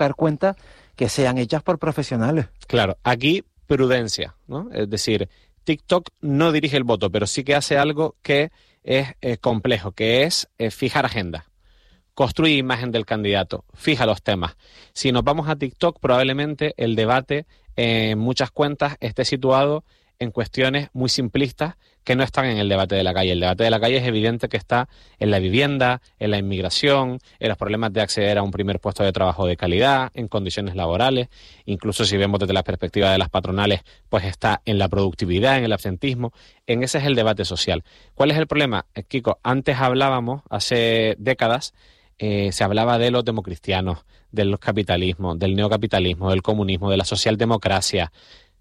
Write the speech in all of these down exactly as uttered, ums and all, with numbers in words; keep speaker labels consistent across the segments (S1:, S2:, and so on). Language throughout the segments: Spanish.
S1: dar cuenta que sean hechas por profesionales.
S2: Claro, aquí prudencia, ¿no? Es decir, TikTok no dirige el voto, pero sí que hace algo que es eh, complejo, que es eh, fijar agenda. Construye imagen del candidato, fija los temas. Si nos vamos a TikTok, probablemente el debate en muchas cuentas esté situado en cuestiones muy simplistas que no están en el debate de la calle. El debate de la calle es evidente que está en la vivienda, en la inmigración, en los problemas de acceder a un primer puesto de trabajo de calidad, en condiciones laborales, incluso si vemos desde la perspectiva de las patronales, pues está en la productividad, en el absentismo. En ese es el debate social. ¿Cuál es el problema? Eh, Kiko, antes hablábamos, hace décadas, eh, se hablaba de los democristianos, del capitalismo, del neocapitalismo, del comunismo, de la socialdemocracia.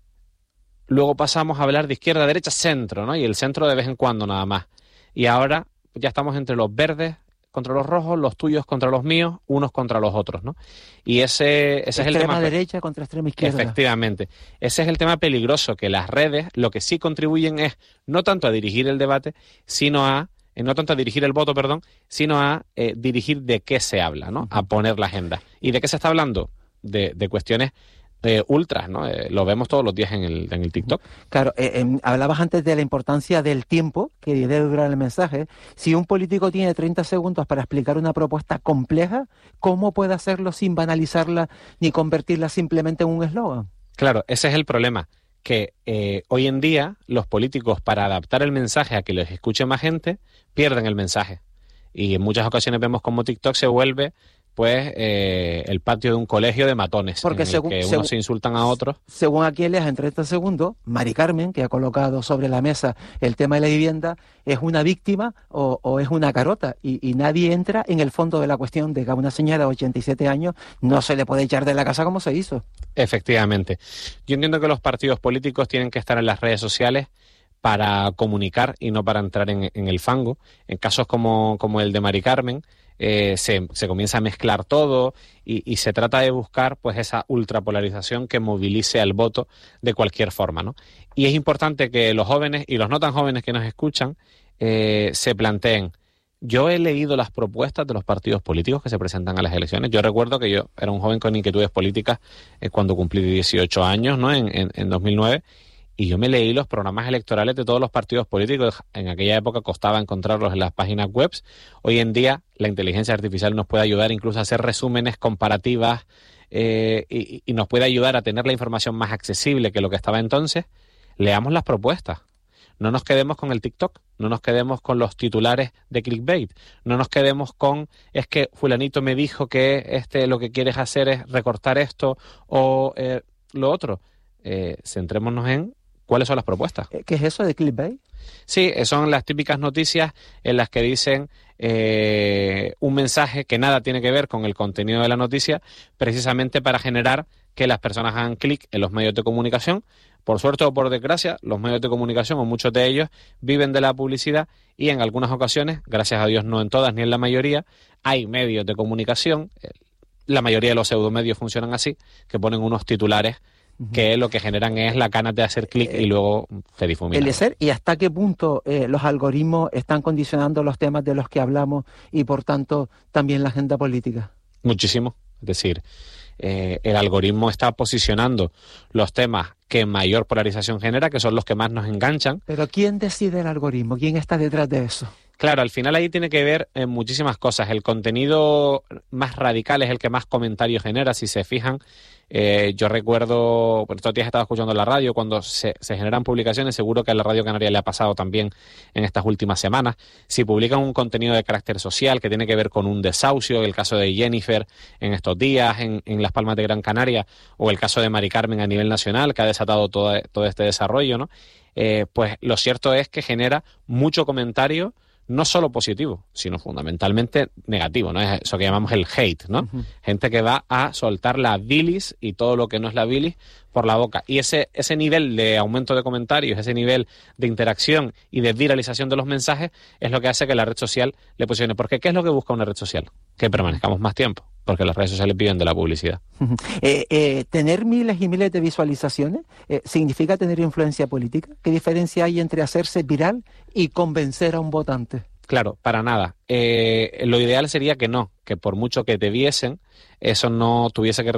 S2: Luego pasamos a hablar de izquierda, derecha, centro, ¿no? Y el centro de vez en cuando nada más. Y ahora ya estamos entre los verdes contra los rojos, los tuyos contra los míos, unos contra los otros, ¿no? Y ese, ese es el tema...
S1: Extrema derecha contra extrema izquierda.
S2: Efectivamente. Ese es el tema peligroso, que las redes lo que sí contribuyen es no tanto a dirigir el debate, sino a... Eh, no tanto a dirigir el voto, perdón, sino a eh, dirigir de qué se habla, ¿no? A poner la agenda. ¿Y de qué se está hablando? De, de cuestiones... Eh, ultras, ¿no? Eh, lo vemos todos los días en el, en el TikTok.
S1: Claro, eh, eh, hablabas antes de la importancia del tiempo que debe durar el mensaje. Si un político tiene treinta segundos para explicar una propuesta compleja, ¿cómo puede hacerlo sin banalizarla ni convertirla simplemente en un eslogan?
S2: Claro, ese es el problema, que eh, hoy en día los políticos, para adaptar el mensaje a que los escuche más gente, pierden el mensaje. Y en muchas ocasiones vemos cómo TikTok se vuelve pues eh, el patio de un colegio de matones,
S1: porque
S2: en el
S1: según,
S2: que unos
S1: según,
S2: se insultan a otros.
S1: Según aquí leas en treinta segundos, Mari Carmen, que ha colocado sobre la mesa el tema de la vivienda, es una víctima o, o es una carota, y, y nadie entra en el fondo de la cuestión de que a una señora de ochenta y siete años no se le puede echar de la casa como se hizo.
S2: Efectivamente. Yo entiendo que los partidos políticos tienen que estar en las redes sociales para comunicar y no para entrar en, en el fango. En casos como, como el de Mari Carmen, eh, se, se comienza a mezclar todo y, y se trata de buscar pues esa ultrapolarización que movilice al voto de cualquier forma, ¿no? Y es importante que los jóvenes y los no tan jóvenes que nos escuchan eh, se planteen. Yo he leído las propuestas de los partidos políticos que se presentan a las elecciones. Yo recuerdo que yo era un joven con inquietudes políticas eh, cuando cumplí dieciocho años, ¿no? En, en, en dos mil nueve. Y yo me leí los programas electorales de todos los partidos políticos. En aquella época costaba encontrarlos en las páginas web. Hoy en día la inteligencia artificial nos puede ayudar incluso a hacer resúmenes comparativas eh, y, y nos puede ayudar a tener la información más accesible que lo que estaba entonces. Leamos las propuestas. No nos quedemos con el TikTok, no nos quedemos con los titulares de clickbait, no nos quedemos con es que fulanito me dijo que este lo que quieres hacer es recortar esto o eh, lo otro. Eh, centrémonos en ¿cuáles son las propuestas?
S1: ¿Qué es eso de clickbait?
S2: Sí, son las típicas noticias en las que dicen eh, un mensaje que nada tiene que ver con el contenido de la noticia, precisamente para generar que las personas hagan clic en los medios de comunicación. Por suerte o por desgracia, los medios de comunicación, o muchos de ellos, viven de la publicidad y en algunas ocasiones, gracias a Dios no en todas ni en la mayoría, hay medios de comunicación, la mayoría de los pseudomedios funcionan así, que ponen unos titulares que lo que generan es la ganas de hacer clic y luego se difumina.
S1: Eliezer, ¿y hasta qué punto eh, los algoritmos están condicionando los temas de los que hablamos y, por tanto, también la agenda política?
S2: Muchísimo. Es decir, eh, el algoritmo está posicionando los temas que mayor polarización genera, que son los que más nos enganchan.
S1: Pero ¿quién decide el algoritmo? ¿Quién está detrás de eso?
S2: Claro, al final ahí tiene que ver eh, muchísimas cosas. El contenido más radical es el que más comentarios genera. Si se fijan, eh, yo recuerdo, por estos días estaba escuchando la radio, cuando se, se generan publicaciones, seguro que a la Radio Canaria le ha pasado también en estas últimas semanas. Si publican un contenido de carácter social que tiene que ver con un desahucio, el caso de Jennifer en estos días, en, en Las Palmas de Gran Canaria, o el caso de Mari Carmen a nivel nacional, que ha desatado todo, todo este desarrollo, ¿no? Eh, pues lo cierto es que genera mucho comentario, no solo positivo, sino fundamentalmente negativo, ¿no? Es eso que llamamos el hate, ¿no? Uh-huh. Gente que va a soltar la bilis y todo lo que no es la bilis por la boca. Y ese, ese nivel de aumento de comentarios, ese nivel de interacción y de viralización de los mensajes es lo que hace que la red social le posicione. Porque ¿qué es lo que busca una red social? Que permanezcamos más tiempo, porque las redes sociales viven de la publicidad.
S1: Uh-huh. Eh, eh, ¿Tener miles y miles de visualizaciones eh, significa tener influencia política? ¿Qué diferencia hay entre hacerse viral y convencer a un votante?
S2: Claro, para nada. Eh, lo ideal sería que no, que por mucho que te viesen, eso no tuviese que